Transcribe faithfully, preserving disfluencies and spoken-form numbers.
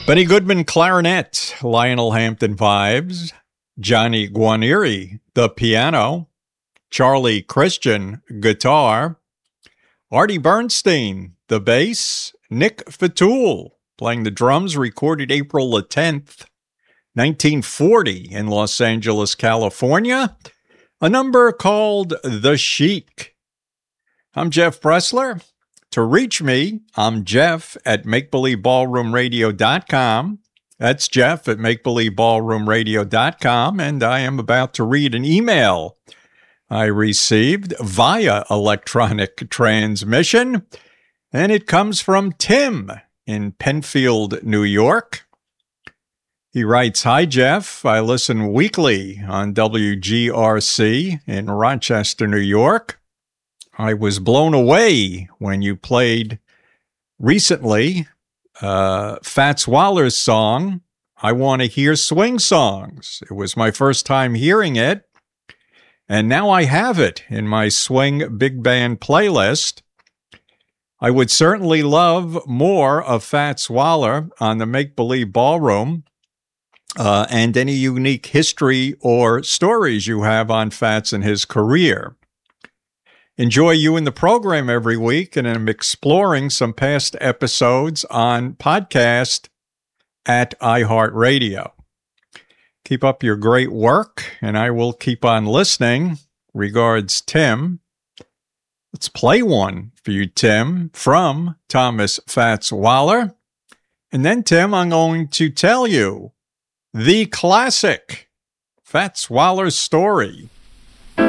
Benny Goodman, clarinet. Lionel Hampton, vibes. Johnny Guarnieri, the piano. Charlie Christian, guitar. Artie Bernstein, the bass. Nick Fatul, playing the drums, recorded April the tenth, nineteen forty in Los Angeles, California. A number called The Chic. I'm Jeff Pressler. To reach me, I'm Jeff at make believe ballroom radio dot com. That's Jeff at make believe ballroom radio dot com, and I am about to read an email I received via electronic transmission, and it comes from Tim in Penfield, New York. He writes, "Hi, Jeff. I listen weekly on W G R C in Rochester, New York. I was blown away when you played recently uh, Fats Waller's song, I Want to Hear Swing Songs. It was my first time hearing it, and now I have it in my swing big band playlist. I would certainly love more of Fats Waller on the Make Believe Ballroom uh, and any unique history or stories you have on Fats and his career. Enjoy you in the program every week, and I'm exploring some past episodes on podcast at iHeartRadio. Keep up your great work, and I will keep on listening. Regards, Tim." Let's play one for you, Tim, from Thomas Fats Waller. And then, Tim, I'm going to tell you the classic Fats Waller story.